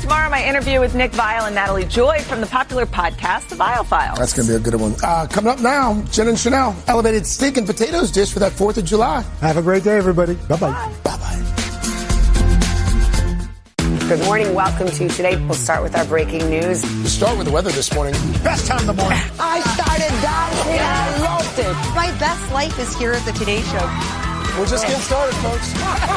tomorrow, my interview with Nick Viall and Natalie Joy from the popular podcast, The Viall Files. That's going to be a good one. Coming up now, Jen and Chanel, elevated steak and potatoes dish for that 4th of July. Have a great day, everybody. Bye-bye. Bye-bye. Good morning. Welcome to Today. We'll start with our breaking news. We'll start with the weather this morning. Best time of the morning. I started dancing. I loved it. My best life is here at the Today Show. We're just getting started, folks.